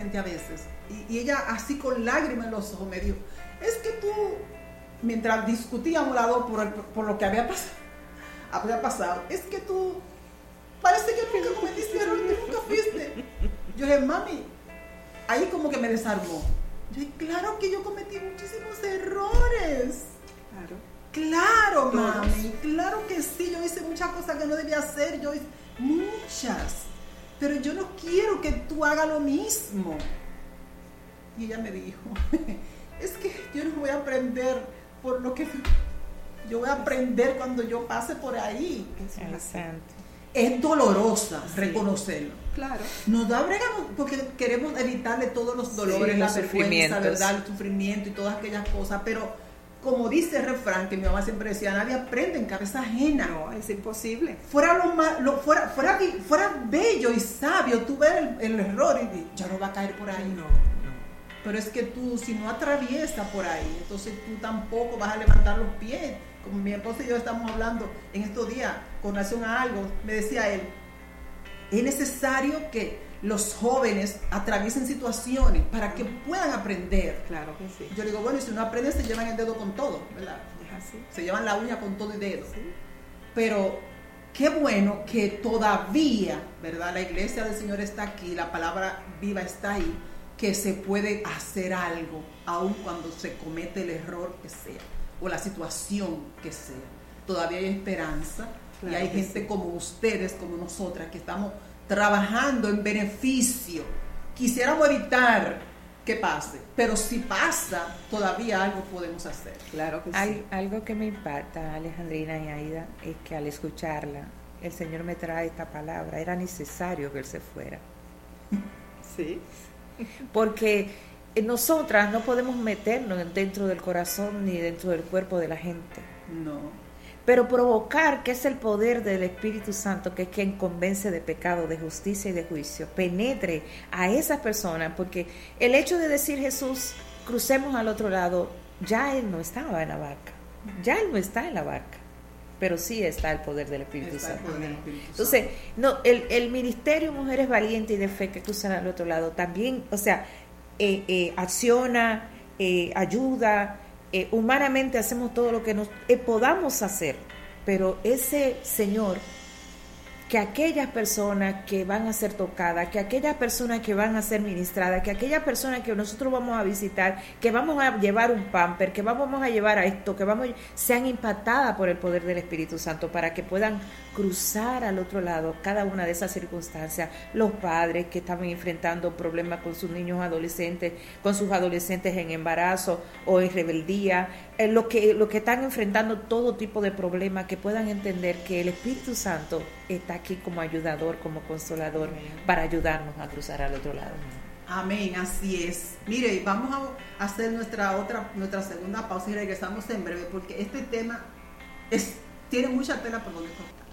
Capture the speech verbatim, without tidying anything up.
frente a veces. Y, y ella así con lágrimas en los ojos me dijo, es que tú, mientras discutíamos las dos por, el, por lo que había pasado, había pasado, es que tú, parece que nunca cometiste error, que nunca fuiste. Yo le dije, mami, ahí como que me desarmó. Yo dije, claro que yo cometí muchísimos errores. Claro. Claro, mami, claro que sí, yo hice muchas cosas que no debía hacer, yo hice muchas, pero yo no quiero que tú hagas lo mismo. Y ella me dijo, es que yo no voy a aprender por lo que yo voy a aprender cuando yo pase por ahí. Es dolorosa, sí, reconocerlo. Claro. Nos da brega porque queremos evitarle todos los dolores, sí, la vergüenza, ¿verdad? El sufrimiento y todas aquellas cosas, pero como dice el refrán que mi mamá siempre decía, nadie aprende en cabeza ajena. No, es imposible. Fuera lo más, lo, fuera, fuera, fuera bello y sabio tú ver el, el error y ya no va a caer por ahí. No, no. Pero es que tú, si no atraviesas por ahí, entonces tú tampoco vas a levantar los pies. Como mi esposo y yo estamos hablando en estos días con relación a algo, me decía él, es necesario que los jóvenes atraviesen situaciones para que puedan aprender. Claro que sí. Yo digo, bueno, y si no aprenden se llevan el dedo con todo, ¿verdad? Es así. Se llevan la uña con todo y dedo. Sí. Pero qué bueno que todavía, ¿verdad? La iglesia del Señor está aquí, la palabra viva está ahí, que se puede hacer algo, aun cuando se comete el error que sea, o la situación que sea. Todavía hay esperanza, claro, y hay gente sí, como ustedes, como nosotras, que estamos trabajando en beneficio. Quisiéramos evitar que pase, pero si pasa, todavía algo podemos hacer. Claro que Al, sí. Algo que me impacta, Alejandrina y Aida, es que al escucharla, el Señor me trae esta palabra, era necesario que Él se fuera. Sí. Porque nosotras no podemos meternos dentro del corazón ni dentro del cuerpo de la gente. No. Pero provocar, que es el poder del Espíritu Santo, que es quien convence de pecado, de justicia y de juicio, penetre a esas personas, porque el hecho de decir Jesús, crucemos al otro lado, ya Él no estaba en la barca, ya Él no está en la barca, pero sí está el poder del Espíritu está Santo. El poder del Espíritu Entonces, Santo. no, el, el ministerio Mujeres Valientes y de Fe que cruzan al otro lado también, o sea, eh, eh, acciona, eh, ayuda. Eh, humanamente hacemos todo lo que nos eh, podamos hacer, pero ese Señor, que aquellas personas que van a ser tocadas, que aquellas personas que van a ser ministradas, que aquellas personas que nosotros vamos a visitar, que vamos a llevar un pamper, que vamos a llevar a esto, que vamos sean impactadas por el poder del Espíritu Santo para que puedan cruzar al otro lado cada una de esas circunstancias. Los padres que estaban enfrentando problemas con sus niños adolescentes, con sus adolescentes en embarazo o en rebeldía, eh, lo que, lo que están enfrentando todo tipo de problemas, que puedan entender que el Espíritu Santo está aquí como ayudador, como consolador, amén, para ayudarnos a cruzar al otro lado. Amén, así es. Mire, vamos a hacer nuestra otra, nuestra segunda pausa y regresamos en breve, porque este tema es, tiene mucha tela por donde cortar.